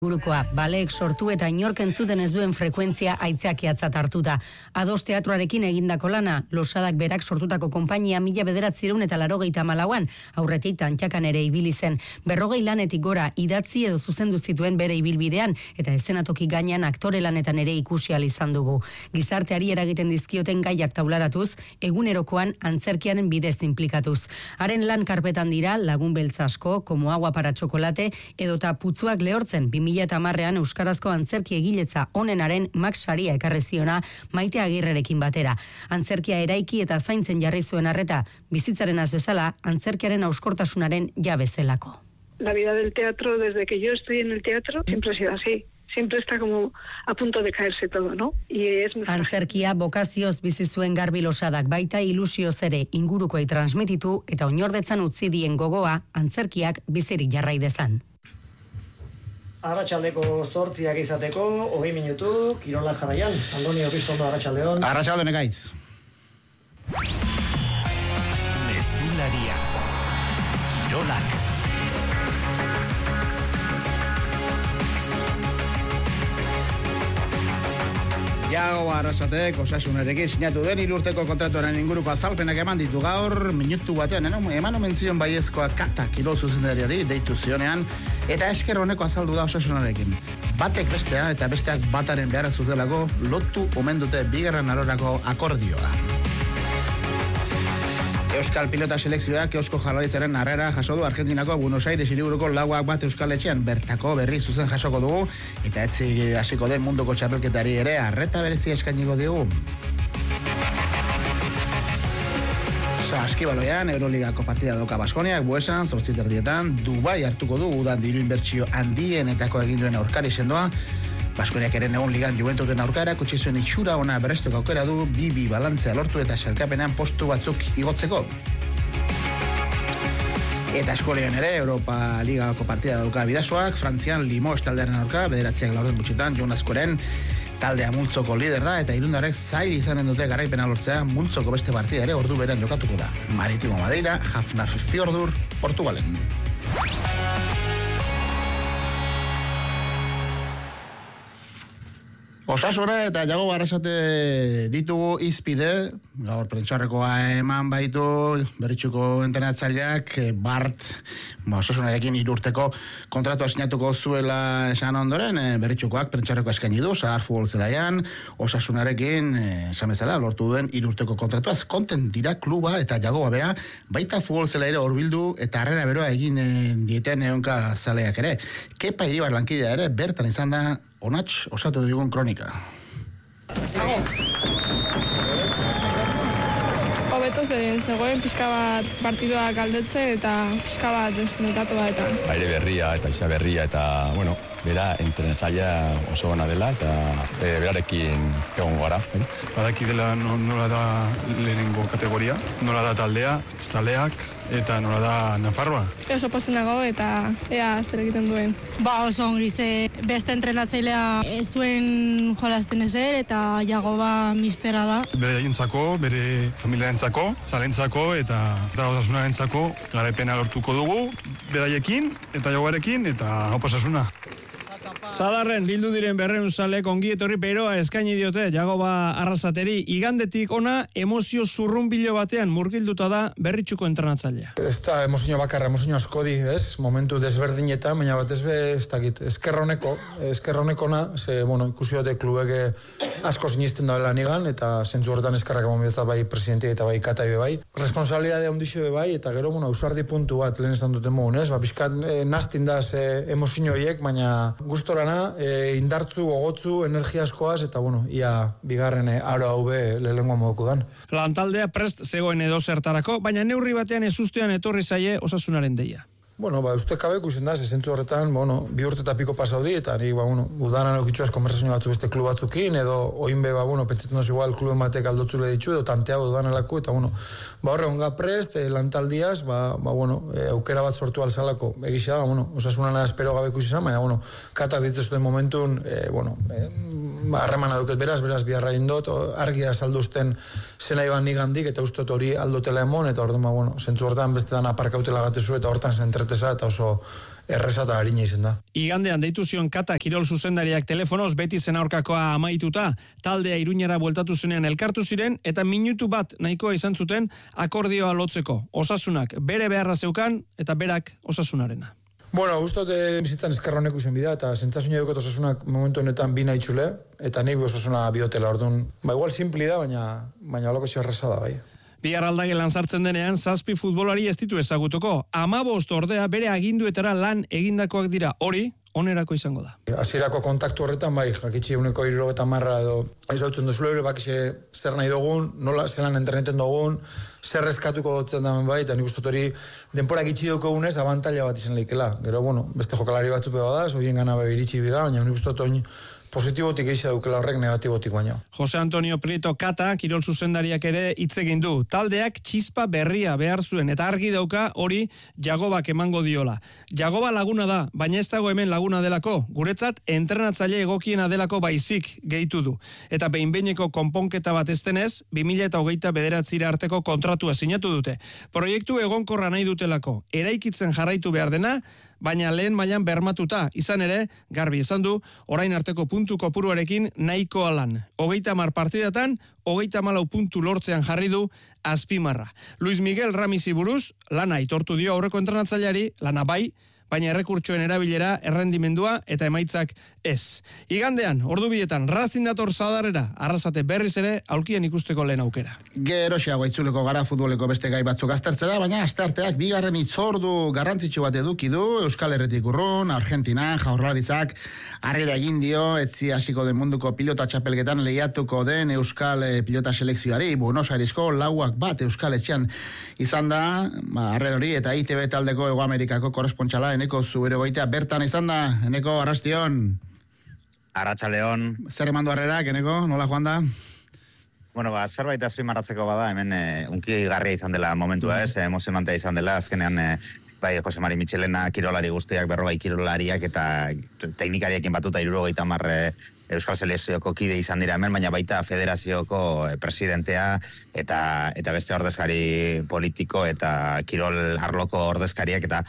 Gurukoa, baleek sortu eta inork entzuten ez duen frekuentzia aitzakiatzat hartuta. Ados teatroarekin egindako lana, Losadak berak sortutako konpainia 1984an, aurretik Tantxakan ere ibili zen. 40 lanetik gora idatzi edo zuzendu zituen bere ibilbidean, eta eszenatoki gainean aktore lanetan ere ikusi ahal izan dugu. Gizarteari eragiten dizkioten gaiak taularatuz, egunerokoan antzerkiaren bidez inplikatuz. Haren lan karpetan dira Lagun beltz asko, Como agua para chocolate, edota Putzuak lehortzen 2010an euskarazko antzerki egiletza onenaren Max saria ekarri ziona Maite Agirrerekin batera. Antzerkia eraiki eta zaintzen jarri zuen arreta, bizitzaren bezala, antzerkiaren hauskortasunaren jabezelako. La vida del teatro, desde que yo estoy en el teatro, siempre ha sido así. Siempre está como a punto de caerse todo, ¿no? Y es antzerkia bokazioz bizi zuen Garbi Losadak, baita ilusioz ere ingurukoei transmititu eta oinordetzan utzi dien gogoa antzerkiak bizirik jarrai dezan. Arratsaldeko 8 izateko, 20 minutu, Kirola jarraian. Andoni Opistondo, arratsaldeon. Arratsaldeon egaitz. Mezularia. Kirolak. Iago Arrasatek Osasunarekin sinatu den 3 urteko kontratuaren inguruko azalpenak eman ditu gaur minutu batean, eman omen zion baiezkoa Kata kirol zuzendariari deitu zionean, eta esker honeko azaldu da Osasunarekin. Batek bestea eta besteak bataren beharra zutelako lotu omen dute bigarren arorako akordioa. Euskal pilota selekzioak Eusko Jaurlaritzaren harrera jaso du Argentinako Buenos Aires hiriburuko lauak bat Euskal Etxean, bertako berri zuzen jasoko dugu, eta etzi hasiko den munduko txapelketari ere arreta berezia eskainiko dugu. Saskibaloian Euroligako partida dauka Baskoniak, Buesan, 8:30 Dubai hartuko du udan diru inbertsio handienetako egin duen aurkari sendoa. Baskoniak eren egon ligan Juventuten aurkara, kutsi zuen itxura ona berresteko aukera du, 2 balantzea lortu eta sailkapenean postu batzuk igotzeko. Eta eskolean ere, Europa Ligako partida dauka Bidasoak, Frantzian Limoges taldearen aurka, 9:00 gutxitan, Jonaskoren taldea multzoko lider da, eta irundarrek zail izanen dute garaipena lortzea, multzoko beste partida ere ordu berean jokatuko da. Maritimo Madeira, Hafnarfjordur, Portugalen. Osasuna eta Iago Arrasate ditugu izpide, gaur prentxarrekoa eman baitu berritxuko entrenatzaileak Bart, Osasunarekin 3 urteko kontratua sinatuko zuela esan ondoren, berritxukoak prentxarrekoa eskaini du, Sahar futbol zelaian, Osasunarekin esan bezala lortu duen 3 urteko kontratuaz, konten dira kluba eta Iago bera, baita futbol zelaire horbildu eta harrera beroa egin dieten eonka zaleak ere. Kepa Iribar lankidea ere bertan izan da Onatx osatu digun kronika. Hobeto zegoen pixka bat partidua galdetze eta pixka bat deskonekatu da eta. Aire berria eta isa berria eta, bera entrenatzailea oso ona dela eta berarekin egon gara. Badaki dela nola da lehenengo kategoria, nola da taldea, zaleak, eta nola da Nafarroa. Oso pozen dago eta ea zer egiten duen. Oso ongi ze beste entrenatzailea zuen jolasten ezer eta Iago mistera da. Bere jaintzako, bere familiarentzako, zalentzako eta Osasunarentzako garaipena lortuko dugu, beraiekin eta Iagoarekin eta Osasuna. Zadarren bildu diren 200 zalek ongi etorri beroa eskaini diote Iago Arrasateri. Igandetik ona emozio zurrunbilo batean murgilduta da berritxuko entrenatzailea. Ez da emozio bakarra, emozio asko di, momentu desberdinetan, baina bat ez dakit, eskerronekona, ikusi dute klubek asko sinisten da lan igan, eta zentzu horretan eskerrak emon bidetza bai presidentia eta bai Kata bai. Responsabilidade handixe bai, eta gero, ausardi puntu bat lehen esan duten mogun, bizkat nastin da emozio horiek, baina gustorana, indartzu, gogotzu, energia askoaz, eta ia bigarren aro hau lehengoa moduko dan. Lantaldea prest zegoen edo zertarako, baina neurri batean ezustean etorri zaie Osasunaren deia. Uste kabek usen da, zentzu horretan, 2 urte eta piko pasaudi, eta ni, udanan okitxuaz konversazio batzu beste klub batzukin, edo oinbe, pentsetzen doz igual kluben batek aldotzule ditxu, edo tanteago udanalako, eta horre onga prest, lantaldiaz, aukera bat sortu alzalako, egisa da, Osasunana espero gabeku izan, baina, Katak ditzezuten momentun, harremana duket beraz biharra indot, argia salduzten zena iban nigandik, eta ustot hori aldotela emon, eta orduan, zentzu horretan beste dan aparkautela gatezu, eta hortan zentreteza, eta oso erreza eta harina izen da. Igandean deitu zion Kata kirol zuzendariak telefonoz beti zen aurkakoa amaituta, taldea Iruñara bueltatu zenean elkartu ziren eta minutu bat nahikoa izan zuten akordioa lotzeko. Osasunak bere beharra zeukan eta berak Osasunarena. Bueno, gustot bizitzan eskerroneko zen bida, eta sentsazioa dukot Osasunak momentu honetan bina itxule, eta nik Osasuna biotela, orduan, igual simpli da, baina holako erraza da, bai. Bihar aldagelan sartzen denean, 7 futbolari ez ditu ezagutuko. 15 ordea bere aginduetara lan egindakoak dira. Hori, onerako izango da. Hasierako kontaktu horretan, bai, jakitxi 170 edo ez hautzen duzule hori, bakixe zer nahi dugun, nola zelan entreneten dugun, zer eskatuko dutzen damen bai, eta nik ustot hori denporak itxi duko unez, abantaila bat izan leikela. Gero, bueno, beste jokalari batzupe badaz, horien gana behiritxi biga, baina nik ustot oin positibotik eixa dukela horrek negatibotik baino. Jose Antonio Prieto Kata, kirol zuzendariak ere hitz egin du. Taldeak txispa berria behar zuen eta argi dauka hori Jagobak emango diola. Jagoba laguna da, baina ez dago hemen laguna delako. Guretzat entrenatzaile egokiena delako baizik gehitu du. Eta behinbeineko konponketa bat estenez, 2029 arteko kontratua sinatu dute. Proiektu egonkorra nahi dutelako. Eraikitzen jarraitu behar dena, baina lehen mailan bermatuta, izan ere, garbi izan du, orain arteko puntu kopuruarekin nahikoa lan. 30 partidatan, 34 puntu lortzean jarri du azpimarra. Luis Miguel Ramisi buruz, lana aitortu dio aurreko entrenatzaileari, lana bai, baina errekurtsoen erabilera, errendimendua eta emaitzak ez. Igandean, ordubietan, Racing dator Sadarrera, Arrasate berriz ere, aulkien ikusteko lehen aukera. Geroxeago itzuleko gara futboleko beste gai batzuk aztertzera, baina astearteak bigarren itzordu garrantzitsu bat eduki du, Euskal Herritik urrun, Argentina, Jaurlaritzak, harrera egin dio, etzi hasiko den munduko pilota txapelketan lehiatuko den Euskal pilota selekzioari, Buenos Airesko lauak bat Euskal Etxean izan da, harrera hori eta ITB taldeko Ego Amerikako korrespontxala, Eneko Zubero goitea bertan izan da, Eneko, arrastion. Arratsaldeon. Zer emandu harrerak, Eneko, nola joan da? Bueno, zerbait azpimarratzeko bada, hemen unki garria izan dela momentua ez, emozionantea izan dela, azkenean bai, Jose Mari Michelena, kirolari guztiak, 40 kirolariak eta teknikariekin batuta 70 Euskal Selekzioko kide izan dira hemen, baina baita federazioko presidentea eta beste ordezkari politiko eta kirol arloko ordezkariak eta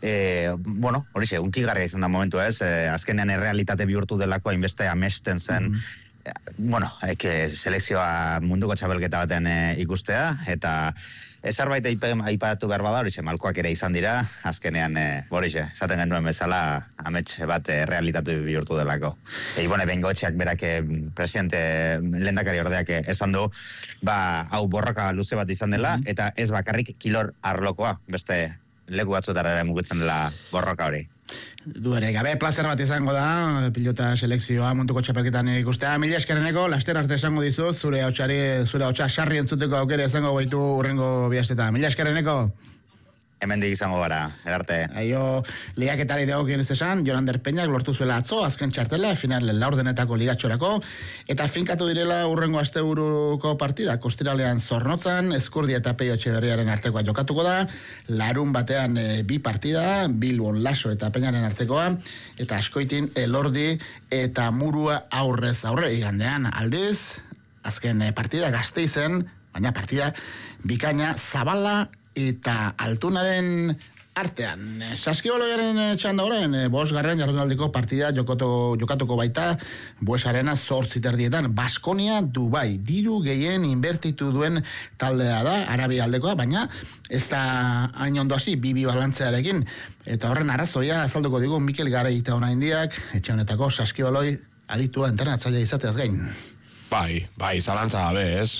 bueno, horixe, unkigarria izan da momentu ez, azkenean errealitate bihurtu delako hainbeste amesten zen, bueno, selekzioa munduko txapelketa baten ikustea, eta zerbait aipatu behar bada, horixe, malkoak ere izan dira, azkenean, horixe, esaten genuen bezala, amets bat realitatu bihurtu delako. Ibone Bengoetxeak berak presidente lehendakari ordeak esan du, hau borroka luze bat izan dela, eta ez bakarrik kilor arlokoa, beste leku batzutara ere mugitzen dela borroka hori. Du ere, gabe plazer bat izango da, pilota selekzioa munduko txapelketan ikustea. Mila eskereneko, laster arte esango dizu, zure hotxa sarri entzuteko aukera izango baitu urrengo bihastetan. Mila eskereneko. Hemendik izango gara, erarte. Aio, lehiaketari dagokien ez esan, Jonander Peñak lortu zuela atzo, azken txartela, final laurdenetako ligatxorako, eta finkatu direla urrengo asteburuko partida, Kostiralean Zornotzan, Ezkurdia eta Peio Etxeberriaren artekoa jokatuko da, larun batean bi partida, Bilbon Laso eta Peñaren artekoa, eta Askoitin Elordi eta Murua aurrez aurre igandean aldiz, azken partida Gasteizen, baina partida bikaina Zabala eta Altunaren artean. Saskibaloiaren txanda horren, 5. jardunaldiko partida jokatuko baita Buesarena 8:30 Baskonia Dubai. Diru gehien inbertitu duen taldea da, Arabia aldekoa, baina ez da hain ondo hasi bibi balantzearekin. Eta horren arrazoia azalduko digu Mikel Garai eta Onaindiak, etxe honetako Saskibaloi aditua entrenatzailea izateaz gain. Bai, zalantza gabe, ez?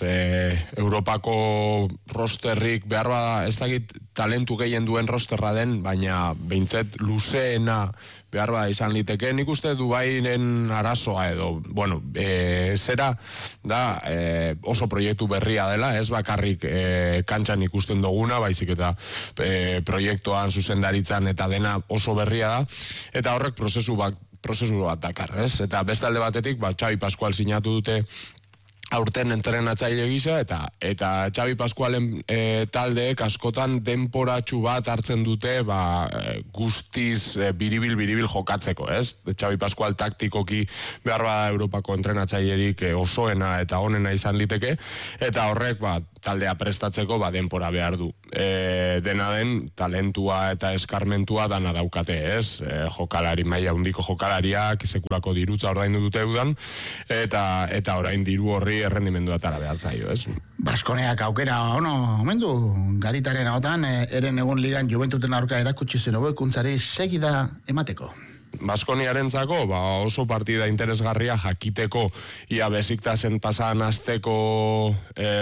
Europako rosterrik behar bada, ez dakit talentu gehien duen rosterra den, baina behintzet luzeena behar bada izan liteke. Nik uste Dubairen arazoa edo, bueno, zera da oso proiektu berria dela, ez bakarrik kantxan ikusten duguna, baizik eta proiektuan zuzendaritzan eta dena oso berria da, eta horrek prozesu bat dakar, ez? Eta beste alde batetik, Xabi Pascual sinatu dute aurten entrenatzaile gisa eta Xabi Pascualen taldeek askotan denporatxu bat hartzen dute guztiz biribil jokatzeko, ez? Xabi Pascual taktikoki behar Europako entrenatzailerik osoena eta onena izan liteke, eta horrek taldea prestatzeko denpora behar du. Dena den talentua eta eskarmentua dana daukate, ez? Jokalari maila handiko jokalariak sekulako dirutza ordaindu dute udan, eta orain diru horri errendimendua atara behar zaio, ez? Baskoneak aukera, omendu, Garitaren ahotan, eren egun ligan Juventuten aurka erakutsi zuen hobekuntzari segida emateko. Baskoniarentzako oso partida interesgarria jakiteko ia Besiktasen pasadan asteko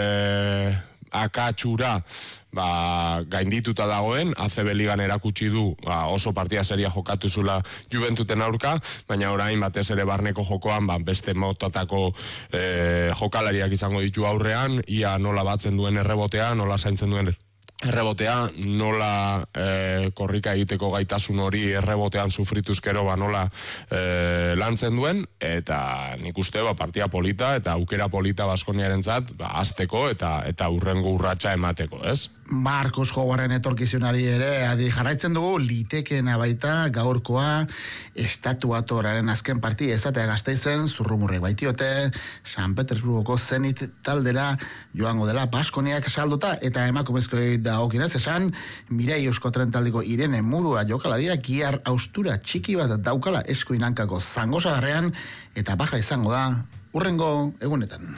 akatsura gaindituta dagoen, ACB ligan erakutsi du oso partida seria jokatu zula Juventuten aurka, baina orain batez ere barneko jokoan beste motatako jokalariak izango ditu aurrean, ia nola batzen duen errebotea, nola zaintzen duen errebotea, nola korrika egiteko gaitasun hori errebotean sufrituzkero nola lantzen duen, eta nik uste partida polita eta aukera polita Baskoniarentzat hasteko eta urrengo urratsa emateko, ez? Marcos Jogarren etorkizunari ere adi jarraitzen dugu, litekeena baita gaurkoa Estatuatoraren azken partia ezatea Gasteizen, zurrumurrek baitiote, San Petersburgoko Zenit taldera joango dela Baskoniak salduta, eta emakumezkoei dagokinez esan, Mirei Euskotren taldeko Irene Murua jokalaria giar austura txiki bat daukala eskuin hankako zangosagarrean, eta baja izango da urrengo egunetan.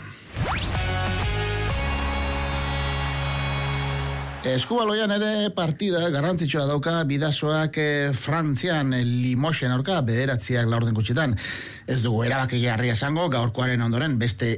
Eskubaloian ere partida garrantzitsua dauka Bidasoak Frantzian Limoxen aurka 9 laurden gutxitan. Ez dugu erabakigarria esango, gaurkoaren ondoren beste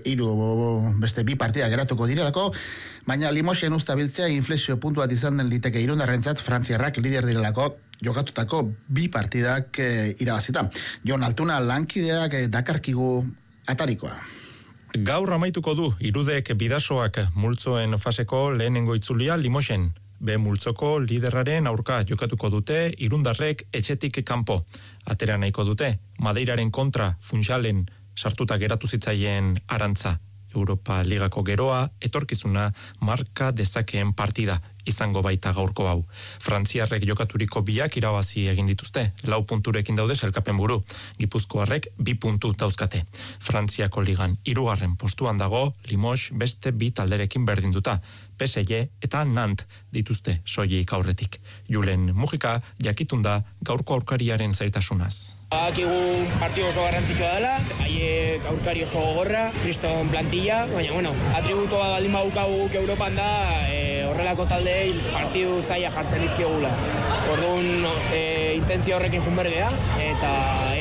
2 partida geratuko direlako, baina Limoxen ustabiltzea inflexio puntu bat izan den liteke Irundarrentzat Frantziarrak lider direlako jokatutako 2 partidak irabazita. Jon Altuna lankideak dakarkigu atarikoa. Gaur amaituko du Irudek Bidasoak multzoen faseko lehenengo itzulia Limoxen. B multzoko liderraren aurka jokatuko dute Irundarrek etxetik kanpo. Atera nahiko dute Madeiraren kontra Funchalen sartuta geratu zitzaien Arantza. Europa Ligako geroa etorkizuna marka dezakeen partida izango baita gaurko hau. Frantziarrek jokaturiko 2 irabazi egin dituzte, 4 punturekin daude sailkapen buru. Gipuzkoarrek 2 puntu dauzkate. Frantziako ligan 3. postuan dago, Limoges beste 2 talderekin berdinduta. PSG eta Nantes dituzte soilik aurretik. Julen Mujika jakitunda gaurko aurkariaren zailtasunaz. Akigun partido oso garrantzitsua dela, haiek aurkari oso gogorra, kriston plantilla, baina atributo bat baldin badukagu Europan da, horrelako taldeei partidu zaila jartzen dizkiogula. Orduan, intentzia horrekin junberdea, eta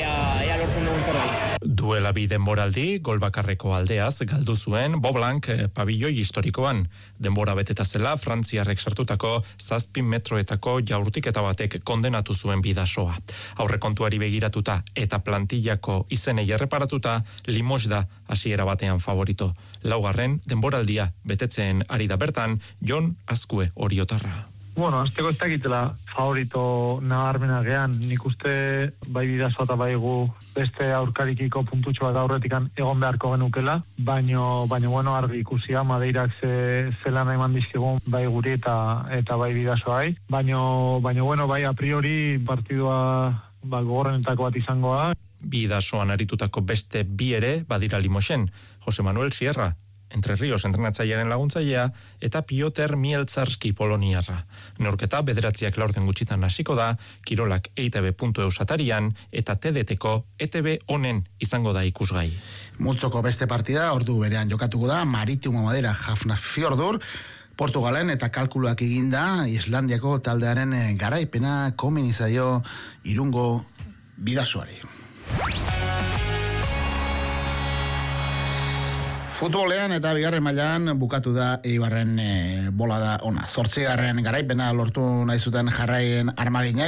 ea lortzen dugun zerbait. Duela 2 denboraldi, gol bakarreko aldeaz galdu zuen Boblank pabilloi historikoan. Denbora beteta zela, Frantziarrek sartutako 7 metroetako jaurtiketa batek kondenatu zuen Bidasoa. Aurrekontuari begiratuta eta plantillako izenei erreparatuta, Limoges da hasiera batean favorito. 4. denboraldia betetzen ari da bertan, Jon Azkue Oriotarra. Azteko ez dakitela favorito nabarmena gehan. Nik uste bai Bidasoa eta bai gu beste aurkarikiko puntutxo bat aurretikan egon beharko genukela, baina argi ikusia Madeirak zelan eman dizkigun bai guri eta bai Bidasoai. Baina bai a priori partidua gogorrenetako bat izangoa. Bidasoan aritutako beste 2 ere badira Limoxen, Jose Manuel Sierra, Entre Rios entrenatzailearen laguntzailea, eta Piotr Mieltzarski poloniarra. Neurketa 9 laurden gutxitan hasiko da, kirolak eitb.eus atarian, eta TDT-ko ETB honen izango da ikusgai. Multzoko beste partida, ordu berean jokatuko da, Maritimo Madera Hafnarfjordur, Portugalen eta kalkuluak eginda, Islandiako taldearen garaipena komen izaio Irungo Bidasoari. Futbolean eta 2. mailan bukatu da Eibarren bolada ona. 8. garaipena lortu nahi zuten Jarraien Armaginek,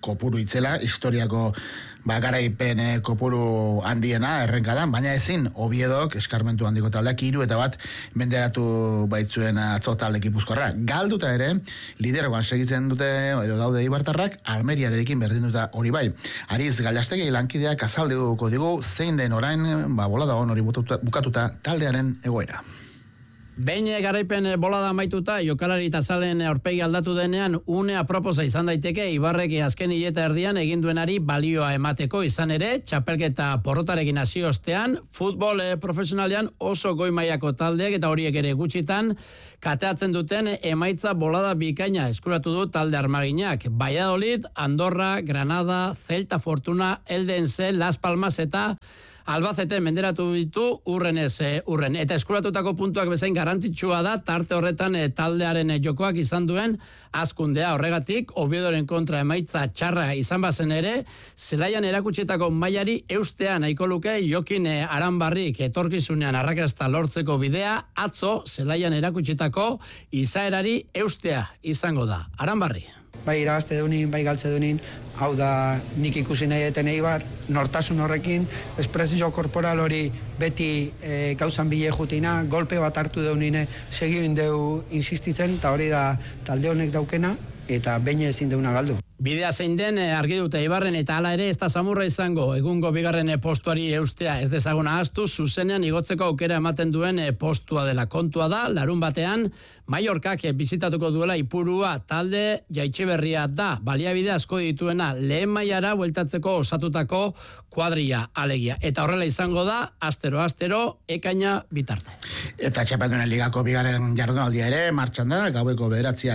kopuru itzela, historiako garaipen kopuru handiena errenkadan, baina ezin Oviedok eskarmentu handiko taldeak 3-1 menderatu baitzuen atzo talde Gipuzkoarra. Galduta ere, lidergoan segitzen dute edo daude Eibartarrak, Almeriarekin berdinduta hori bai. Ariz Galastegi lankideak azalduko digu zein den orain, bolada on hori bukatuta taldearen egoera. Behin garaipen bolada amaituta, jokalari eta zalen aurpegi aldatu denean, une aproposa izan daiteke, Ibarrek azken hileta erdian eginduenari balioa emateko izan ere, txapelketa porrotarekin hasi ostean, futbol profesionalean oso goi mailako taldeak eta horiek ere gutxitan, kateatzen duten emaitza bolada bikaina eskuratu du talde armaginak. Valladolid, Andorra, Granada, Celta Fortuna, Eldense, Las Palmas eta Albacete menderatu ditu urren. Eta eskuratutako puntuak bezain garrantzitsua da, tarte horretan taldearen jokoak izan duen hazkundea. Horregatik, Oviedoren kontra emaitza txarra izan bazen ere, zelaian erakutsietako mailari eustea nahiko luke Jokin Aranbarrik etorkizunean arrakasta lortzeko bidea, atzo zelaian erakutsietako izaerari eustea izango da. Aranbarri. Bai irabazte dunin, bai galtze dunin, hau da nik ikusi nahi eten Eibar, nortasun horrekin, espresio korporal hori beti gauzan bile jutina, golpe bat hartu deunine, segioin deu insistitzen, eta hori da talde honek daukena, eta behin ezin deuna galdu. Bidea zein den argi dute Eibarren eta hala ere ez da samurra izango egungo bigarren postuari eustea ez dezaguna ahaztu, zuzenean igotzeko aukera ematen duen postua dela. Kontua da, larun batean Mallorcak bizitatuko duela Ipurua, talde jaitxiberria da, baliabide asko dituena, lehen mailara bueltatzeko osatutako kuadria alegia. Eta horrela izango da, astero, ekaina bitarte. Eta txapeldunen ligako bigarren jardunaldia ere, martxan da, gaueko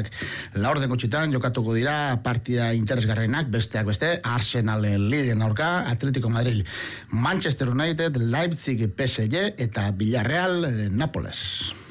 9:00 gutxitan jokatuko dira partida interesgarrenak, besteak beste, Arsenal Lillen aurka, Atletico Madrid, Manchester United, Leipzig PSG eta Villarreal Nápoles.